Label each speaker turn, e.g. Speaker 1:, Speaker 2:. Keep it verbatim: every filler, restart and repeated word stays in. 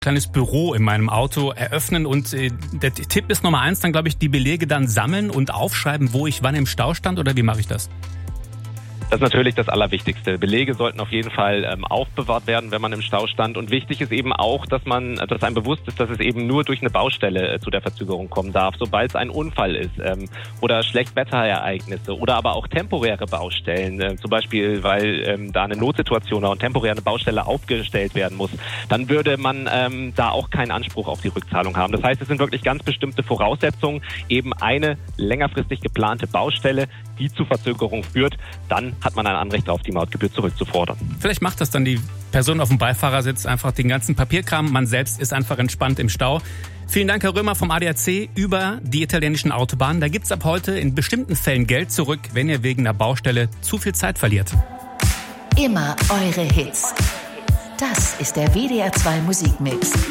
Speaker 1: kleines Büro in meinem Auto eröffnen und äh, der Tipp ist Nummer eins, dann glaube ich, die Belege dann sammeln und aufschreiben, wo ich wann im Stau stand, oder wie mache ich das?
Speaker 2: Das ist natürlich das Allerwichtigste. Belege sollten auf jeden Fall ähm, aufbewahrt werden, wenn man im Stau stand. Und wichtig ist eben auch, dass man, dass einem bewusst ist, dass es eben nur durch eine Baustelle äh, zu der Verzögerung kommen darf. Sobald es ein Unfall ist ähm, oder Schlechtwetterereignisse oder aber auch temporäre Baustellen, äh, zum Beispiel, weil ähm, da eine Notsituation war und temporär eine Baustelle aufgestellt werden muss, dann würde man ähm, da auch keinen Anspruch auf die Rückzahlung haben. Das heißt, es sind wirklich ganz bestimmte Voraussetzungen, eben eine längerfristig geplante Baustelle, die zu Verzögerung führt, dann hat man ein Anrecht darauf, die Mautgebühr zurückzufordern.
Speaker 1: Vielleicht macht das dann die Person auf dem Beifahrersitz einfach den ganzen Papierkram. Man selbst ist einfach entspannt im Stau. Vielen Dank, Herr Römer vom A D A C über die italienischen Autobahnen. Da gibt's ab heute in bestimmten Fällen Geld zurück, wenn ihr wegen einer Baustelle zu viel Zeit verliert.
Speaker 3: Immer eure Hits. Das ist der W D R zwei Musikmix.